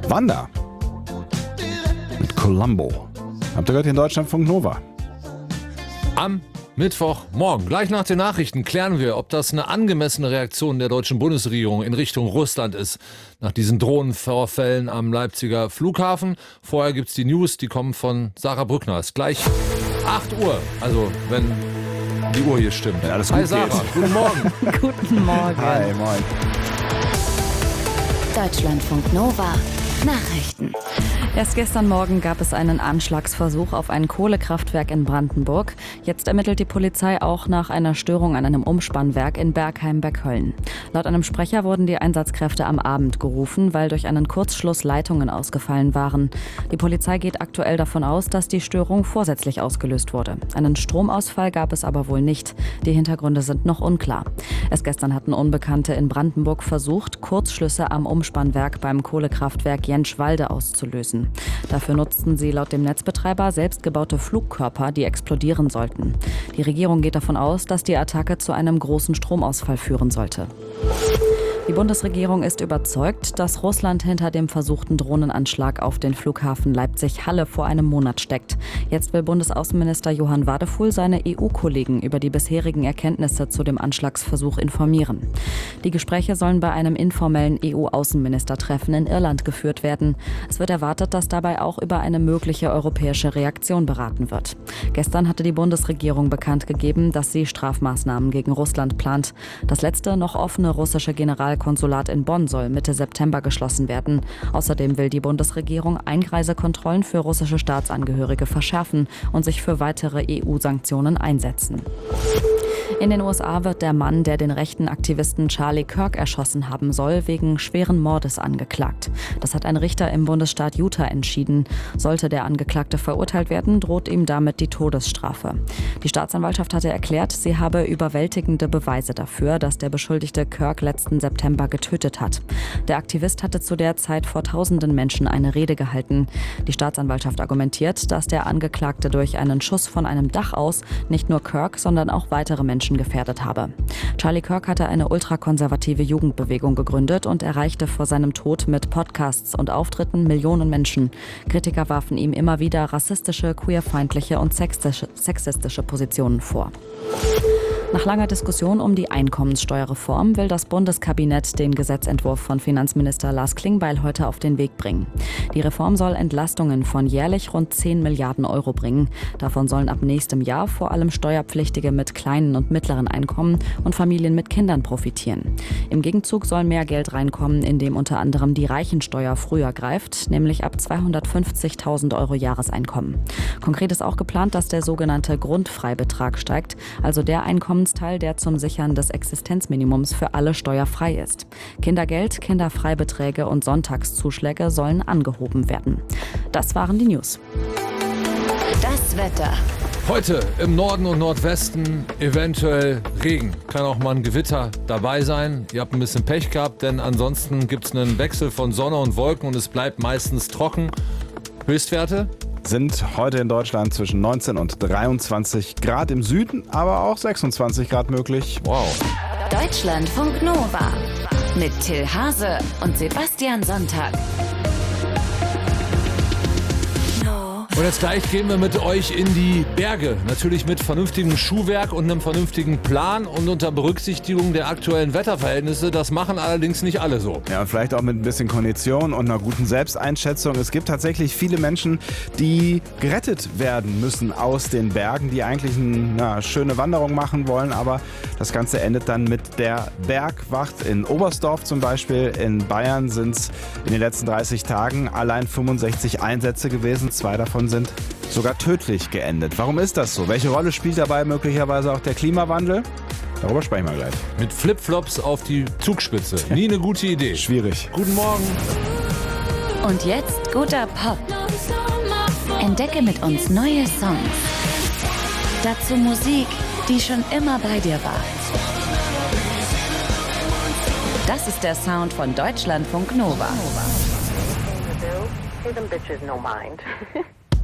Wanda mit Columbo. Habt ihr gehört, in Deutschlandfunk Nova? Am Mittwochmorgen, gleich nach den Nachrichten, klären wir, ob das eine angemessene Reaktion der deutschen Bundesregierung in Richtung Russland ist. Nach diesen Drohnenvorfällen am Leipziger Flughafen. Vorher gibt's die News, die kommen von Sarah Brückner. Ist gleich 8 Uhr, also wenn die Uhr hier stimmt. Wenn alles Hi gut Sarah, geht. guten Morgen. Guten Morgen. Hi, moin. Deutschlandfunk Nova Nachrichten. Erst gestern Morgen gab es einen Anschlagsversuch auf ein Kohlekraftwerk in Brandenburg. Jetzt ermittelt die Polizei auch nach einer Störung an einem Umspannwerk in Bergheim bei Köln. Laut einem Sprecher wurden die Einsatzkräfte am Abend gerufen, weil durch einen Kurzschluss Leitungen ausgefallen waren. Die Polizei geht aktuell davon aus, dass die Störung vorsätzlich ausgelöst wurde. Einen Stromausfall gab es aber wohl nicht. Die Hintergründe sind noch unklar. Erst gestern hatten Unbekannte in Brandenburg versucht, Kurzschlüsse am Umspannwerk beim Kohlekraftwerk Jentschwalde auszulösen. Dafür nutzten sie laut dem Netzbetreiber selbstgebaute Flugkörper, die explodieren sollten. Die Regierung geht davon aus, dass die Attacke zu einem großen Stromausfall führen sollte. Die Bundesregierung ist überzeugt, dass Russland hinter dem versuchten Drohnenanschlag auf den Flughafen Leipzig-Halle vor einem Monat steckt. Jetzt will Bundesaußenminister Johann Wadephul seine EU-Kollegen über die bisherigen Erkenntnisse zu dem Anschlagsversuch informieren. Die Gespräche sollen bei einem informellen EU-Außenministertreffen in Irland geführt werden. Es wird erwartet, dass dabei auch über eine mögliche europäische Reaktion beraten wird. Gestern hatte die Bundesregierung bekannt gegeben, dass sie Strafmaßnahmen gegen Russland plant. Das letzte noch offene russische Generalkonsulat in Bonn soll Mitte September geschlossen werden. Außerdem will die Bundesregierung Einreisekontrollen für russische Staatsangehörige verschärfen und sich für weitere EU-Sanktionen einsetzen. In den USA wird der Mann, der den rechten Aktivisten Charlie Kirk erschossen haben soll, wegen schweren Mordes angeklagt. Das hat ein Richter im Bundesstaat Utah entschieden. Sollte der Angeklagte verurteilt werden, droht ihm damit die Todesstrafe. Die Staatsanwaltschaft hatte erklärt, sie habe überwältigende Beweise dafür, dass der Beschuldigte Kirk letzten September getötet hat. Der Aktivist hatte zu der Zeit vor tausenden Menschen eine Rede gehalten. Die Staatsanwaltschaft argumentiert, dass der Angeklagte durch einen Schuss von einem Dach aus nicht nur Kirk, sondern auch weitere Menschen gefährdet habe. Charlie Kirk hatte eine ultrakonservative Jugendbewegung gegründet und erreichte vor seinem Tod mit Podcasts und Auftritten Millionen Menschen. Kritiker warfen ihm immer wieder rassistische, queerfeindliche und sexistische Positionen vor. Nach langer Diskussion um die Einkommenssteuerreform will das Bundeskabinett den Gesetzentwurf von Finanzminister Lars Klingbeil heute auf den Weg bringen. Die Reform soll Entlastungen von jährlich rund 10 Milliarden Euro bringen. Davon sollen ab nächstem Jahr vor allem Steuerpflichtige mit kleinen und mittleren Einkommen und Familien mit Kindern profitieren. Im Gegenzug soll mehr Geld reinkommen, indem unter anderem die Reichensteuer früher greift, nämlich ab 250.000 Euro Jahreseinkommen. Konkret ist auch geplant, dass der sogenannte Grundfreibetrag steigt, also der Einkommensteil, der zum Sichern des Existenzminimums für alle steuerfrei ist. Kindergeld, Kinderfreibeträge und Sonntagszuschläge sollen angehoben werden. Das waren die News. Das Wetter. Heute im Norden und Nordwesten eventuell Regen. Kann auch mal ein Gewitter dabei sein. Ihr habt ein bisschen Pech gehabt, denn ansonsten gibt es einen Wechsel von Sonne und Wolken und es bleibt meistens trocken. Höchstwerte? Sind heute in Deutschland zwischen 19 und 23 Grad im Süden, aber auch 26 Grad möglich. Wow. Deutschlandfunk Nova mit Till Hase und Sebastian Sonntag. Und jetzt gleich gehen wir mit euch in die Berge. Natürlich mit vernünftigem Schuhwerk und einem vernünftigen Plan und unter Berücksichtigung der aktuellen Wetterverhältnisse. Das machen allerdings nicht alle so. Ja, und vielleicht auch mit ein bisschen Kondition und einer guten Selbsteinschätzung. Es gibt tatsächlich viele Menschen, die gerettet werden müssen aus den Bergen, die eigentlich eine schöne Wanderung machen wollen, aber das Ganze endet dann mit der Bergwacht. In Oberstdorf zum Beispiel in Bayern sind es in den letzten 30 Tagen allein 65 Einsätze gewesen. 2 davon sind sogar tödlich geendet. Warum ist das so? Welche Rolle spielt dabei möglicherweise auch der Klimawandel? Darüber sprechen wir gleich. Mit Flipflops auf die Zugspitze. Nie eine gute Idee. Schwierig. Guten Morgen. Und jetzt guter Pop. Entdecke mit uns neue Songs. Dazu Musik, die schon immer bei dir war. Das ist der Sound von Deutschlandfunk Nova. Give them bitches no mind.